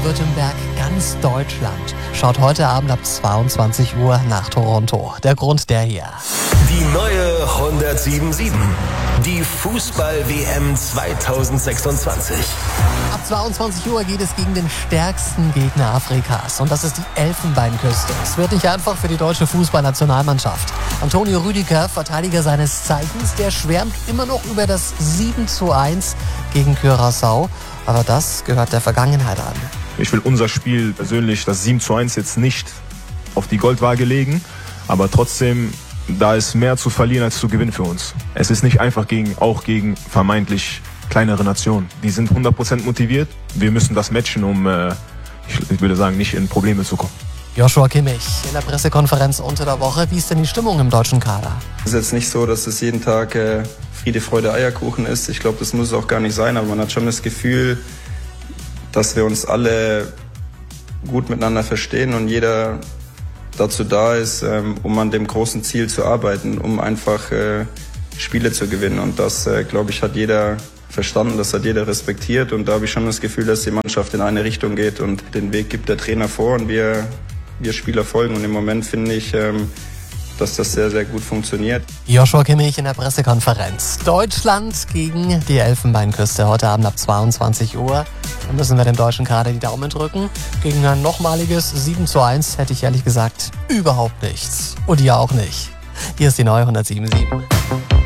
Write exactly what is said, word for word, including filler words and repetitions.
Baden-Württemberg, ganz Deutschland schaut heute Abend ab zweiundzwanzig Uhr nach Toronto. Der Grund der hier. Die neue hundertsiebenundsiebzig. Die Fußball-W M zweitausendsechsundzwanzig. Ab zweiundzwanzig Uhr geht es gegen den stärksten Gegner Afrikas. Und das ist die Elfenbeinküste. Es wird nicht einfach für die deutsche Fußballnationalmannschaft. Antonio Rüdiger, Verteidiger seines Zeichens, der schwärmt immer noch über das sieben zu eins gegen Curaçao. Aber das gehört der Vergangenheit an. Ich will unser Spiel persönlich, das sieben zu eins, jetzt nicht auf die Goldwaage legen. Aber trotzdem, da ist mehr zu verlieren als zu gewinnen für uns. Es ist nicht einfach, gegen, auch gegen vermeintlich kleinere Nationen. Die sind hundert Prozent motiviert. Wir müssen das matchen, um, äh, ich, ich würde sagen, nicht in Probleme zu kommen. Joshua Kimmich in der Pressekonferenz unter der Woche. Wie ist denn die Stimmung im deutschen Kader? Es ist jetzt nicht so, dass es jeden Tag äh, Friede, Freude, Eierkuchen ist. Ich glaube, das muss es auch gar nicht sein. Aber man hat schon das Gefühl, dass wir uns alle gut miteinander verstehen und jeder dazu da ist, ähm, um an dem großen Ziel zu arbeiten, um einfach äh, Spiele zu gewinnen. Und das, äh, glaube ich, hat jeder verstanden, das hat jeder respektiert. Und da habe ich schon das Gefühl, dass die Mannschaft in eine Richtung geht und den Weg gibt der Trainer vor und wir, wir Spieler folgen. Und im Moment finde ich, ähm, dass das sehr, sehr gut funktioniert. Joshua Kimmich in der Pressekonferenz. Deutschland gegen die Elfenbeinküste heute Abend ab zweiundzwanzig Uhr. Da müssen wir dem deutschen Kader die Daumen drücken. Gegen ein nochmaliges sieben zu eins hätte ich ehrlich gesagt überhaupt nichts. Und ihr auch nicht. Hier ist die neue hundertsiebenundsiebzig.